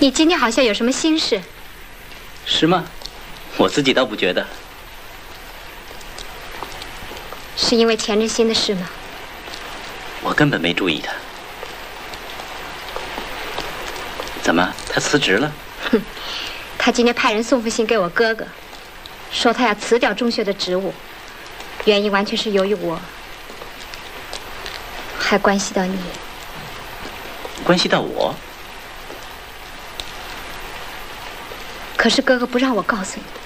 你今天好像有什么心事？ 是吗？我自己倒不觉得。 是因为钱真心的事吗？ 我根本没注意他。怎么，他辞职了？ 哼，他今天派人送封信给我哥哥，说他要辞掉中学的职务，原因完全是由于我，还关系到你。 关系到我？ 可是哥哥不让我告诉你。